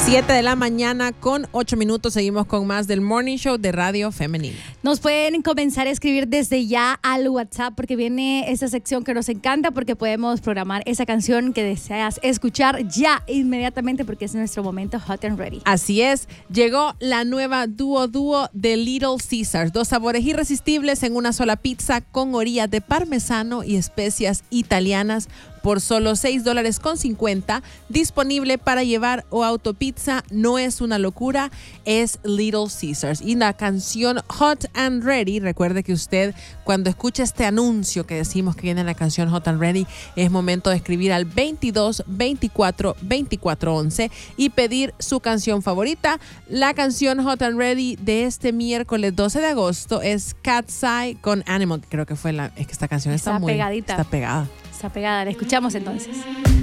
7 de la mañana con 8 minutos. Seguimos con más del Morning Show de Radio Femenina. Nos pueden comenzar a escribir desde ya al WhatsApp porque viene esta sección que nos encanta porque podemos programar esa canción que deseas escuchar ya inmediatamente porque es nuestro momento Hot and Ready. Así es, llegó la nueva dúo de Little Caesars. 2 sabores irresistibles en una sola pizza con orillas de parmesano y especias italianas por solo $6.50. Disponible para llevar o autopizza. No es una locura, es Little Caesars. Y la canción Hot and Ready, recuerde que usted cuando escucha este anuncio que decimos que viene la canción Hot and Ready, es momento de escribir al 22 24 24 11 y pedir su canción favorita. La canción Hot and Ready de este miércoles 12 de agosto es Cat's Eye con Animal. Creo que fue es que esta canción está muy pegadita. Está pegada. Está pegada, la escuchamos entonces.